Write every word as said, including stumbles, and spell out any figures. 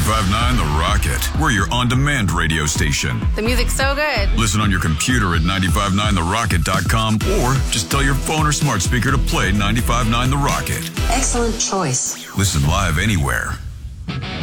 ninety-five point nine The Rocket. We're your on-demand radio station. The music's so good. Listen on your computer at nine five nine the rocket dot com or just tell your phone or smart speaker to play ninety-five point nine The Rocket. Excellent choice. Listen live anywhere.